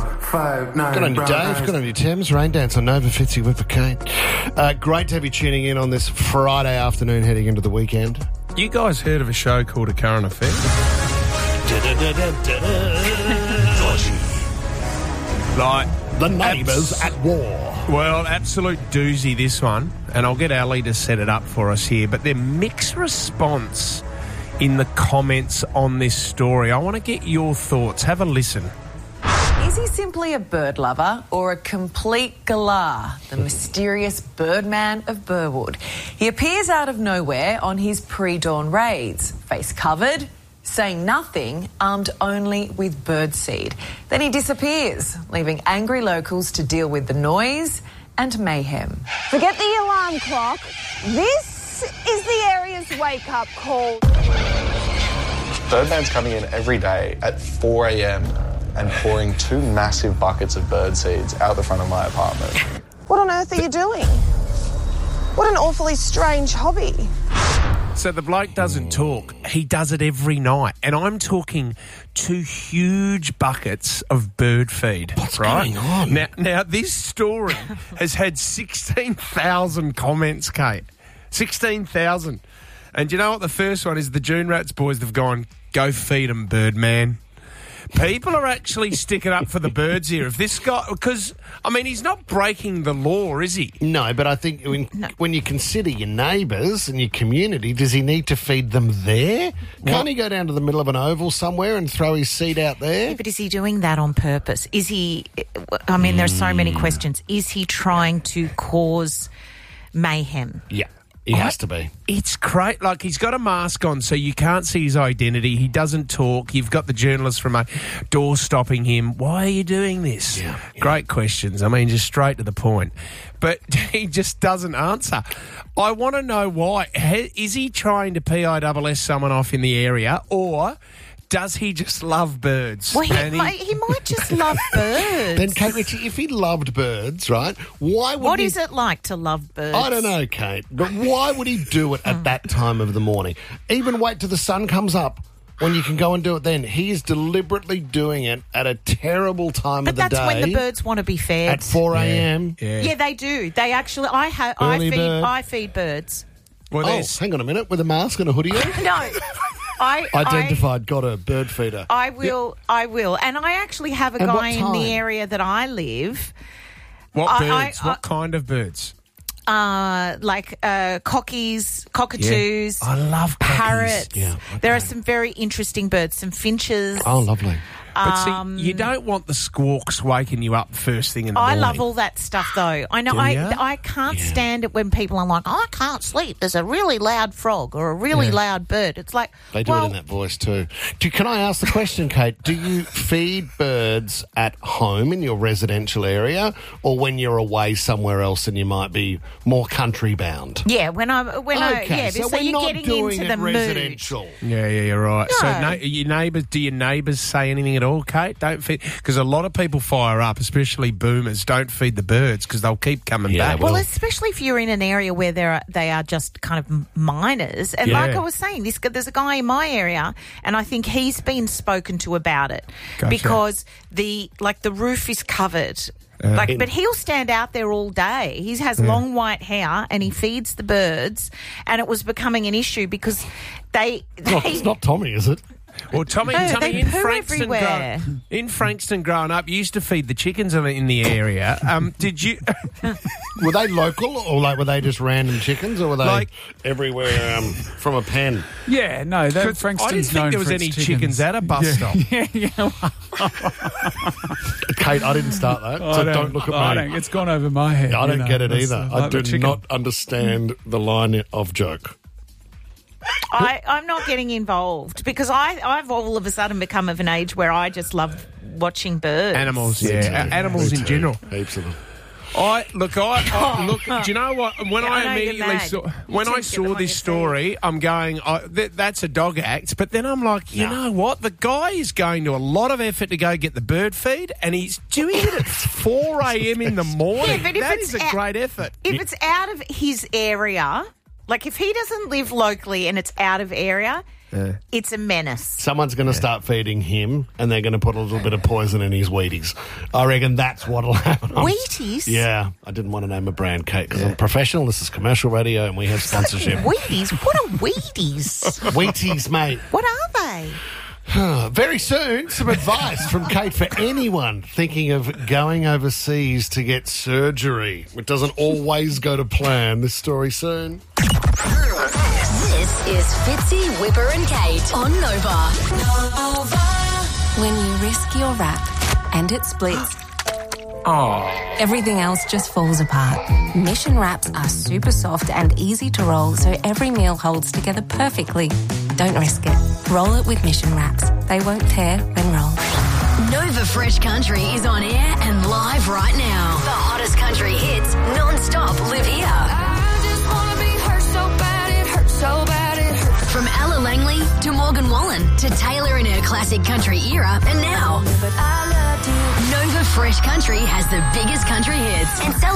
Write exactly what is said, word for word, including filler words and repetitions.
five, nine. Good on you, Dave. Good on you, Thames. Rain Dance on Nova, Fitzy with the Kate. Uh, great to have you tuning in on this Friday afternoon heading into the weekend. You guys heard of a show called A Current Affair? Like The Neighbours abs- at War. Well, absolute doozy, this one. And I'll get Ali to set it up for us here. But the mixed response in the comments on this story. I want to get your thoughts. Have a listen. Is he simply a bird lover or a complete galah, the mysterious Birdman of Burwood? He appears out of nowhere on his pre-dawn raids, face covered, saying nothing, armed only with birdseed. Then he disappears, leaving angry locals to deal with the noise and mayhem. Forget the alarm clock. This is the area's wake-up call. Birdman's coming in every day at four a.m. and pouring two massive buckets of bird seeds out the front of my apartment. What on earth are you doing? What an awfully strange hobby. So the bloke doesn't talk. He does it every night. And I'm talking two huge buckets of bird feed. What's right? going on? Now, now this story has had sixteen thousand comments, Kate. sixteen thousand. And you know what the first one is? The June Rats boys have gone, go feed 'em, Birdman. People are actually sticking up for the birds here. If this guy, because, I mean, he's not breaking the law, is he? No, but I think when, No. when you consider your neighbours and your community, does he need to feed them there? Can't he go down to the middle of an oval somewhere and throw his seed out there? But is he doing that on purpose? Is he, I mean, there's so many questions. Is he trying to cause mayhem? Yeah, he has to be. It's great. Like, he's got a mask on, so you can't see his identity. He doesn't talk. You've got the journalist from a door stopping him. Why are you doing this? Yeah, yeah. Great questions. I mean, just straight to the point. But he just doesn't answer. I want to know why. Ha- Is he trying to P I S S someone off in the area, or does he just love birds? Well, he, And he- might, he might just love birds. Then, Kate Ritchie, if he loved birds, right, why would What he... is it like to love birds? I don't know, Kate, but why would he do it at that time of the morning? Even wait till the sun comes up when you can go and do it then. He is deliberately doing it at a terrible time But of the that's day. when the birds want to be fed. At four a.m. yeah. Yeah, they do. They actually, I ha- I Early feed, bird. I feed birds. Well, Oh, there's- hang on a minute, with a mask and a hoodie on? No, I Identified, got a bird feeder. I, I will, I will, and I actually have a And what guy in time? the area that I live. what I- birds? I- what kind of birds? Uh, like uh, cockies, cockatoos, I love cockies. parrots. Yeah, There are okay. some very interesting birds, some finches. Oh, lovely. But Um, see, you don't want the squawks waking you up first thing in the I morning. love all that stuff, though. I know Do I ya? I can't Yeah. stand it when people are like, oh, I can't sleep. There's a really loud frog or a really Yeah. loud bird. It's like, They do well, it in that voice too. Do, can I ask the question, Kate? Do you feed birds at home in your residential area, or when you're away somewhere else and you might be more country bound? Yeah, when I when I Okay, yeah, so so, we're you're not getting doing into it the mood. residential. Yeah, yeah, you're right. So, No. na- your neighbours, do your neighbours say anything at all, Kate? Don't feed, because a lot of people fire up, especially boomers. Don't feed the birds because they'll keep coming Yeah, back. well- Well, especially if you're in an area where there are, they are just kind of minors. And Yeah. like I was saying, this there's a guy in my area, and I think he's been spoken to about it Gotcha. because the like the roof is covered. Uh, like, in- but he'll stand out there all day. He has long white hair and he feeds the birds, and it was becoming an issue because they. they Not, it's not Tommy, is it? Well, Tommy, No, Tommy they in poo Frankston, everywhere. grow, in Frankston, growing up, you used to feed the chickens in the- in the area. Um, did you? Were they local, or like were they just random chickens, or were they Like- everywhere um, from a pen? Yeah, no, that 'Cause Frankston's I didn't known think there was for any its chickens. at a bus stop. Yeah, yeah. Well, Kate, I didn't start that, so I don't, look at I me. don't- It's gone over my head. I you don't know, get it that's, either. uh, I like the do chicken. not understand the line of joke. I, I'm not getting involved because I, I've all of a sudden become of an age where I just love watching birds. Animals, Me yeah, too. A- animals Me in too. general. Heaps of them. I look, I, I look. Do you know what? When Yeah, I I, know you're immediately mad. saw You when tend I to get them saw on this your story, I'm going, I, th- that's a dog act. But then I'm like, you No. know what? The guy is going to a lot of effort to go get the bird feed, and he's doing it at four a.m. in the morning. Yeah, but if That it's is a out- great effort. If it's out of his area, like if he doesn't live locally and it's out of area, It's a menace. Someone's going to start feeding him, and they're going to put a little bit of poison in his Wheaties. I reckon that's what'll happen. Wheaties? Yeah. I didn't want to name a brand, Kate, because I'm a professional. This is commercial radio, and we have sponsorship. Wheaties? What are Wheaties? Wheaties, mate. What are they? Very soon, some advice from Kate for anyone thinking of going overseas to get surgery. It doesn't always go to plan. This story soon. This is Fitzy, Whipper and Kate on Nova. Nova. When you risk your wrap and it splits, everything else just falls apart. Mission wraps are super soft and easy to roll, so every meal holds together perfectly. Don't risk it. Roll it with Mission wraps. They won't tear when rolled. Nova Fresh Country is on air and live right now. The hottest country hits non-stop live here. I just want to be hurt so bad, it hurts so bad, it hurts. From Ella Langley to Morgan Wallen to Taylor in her classic country era, and now Nova Fresh Country has the biggest country hits and